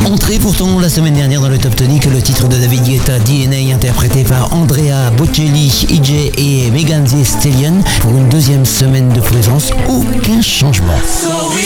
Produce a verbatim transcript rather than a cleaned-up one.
Entré pourtant la semaine dernière dans le Top Tonic, le titre de David Guetta, D N A, interprété par Andrea Bocelli, E J et Megan Thee Stallion. Pour une deuxième semaine de présence, aucun changement.